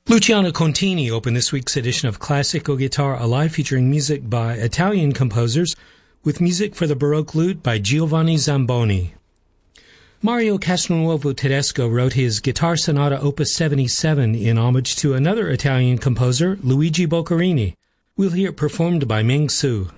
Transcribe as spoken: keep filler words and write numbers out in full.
Luciano Contini opened this week's edition of Classical Guitar Alive, featuring music by Italian composers, with music for the Baroque lute by Giovanni Zamboni. Mario Castronuovo Tedesco wrote his Guitar Sonata Opus seventy-seven in homage to another Italian composer, Luigi Boccherini. We'll hear it performed by Ming Su.